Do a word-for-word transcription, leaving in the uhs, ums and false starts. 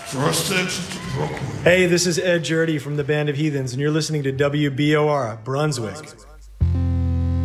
First exit to Brooklyn. Hey, this is Ed Jurdy from the Band of Heathens, and you're listening to W B O R, Brunswick.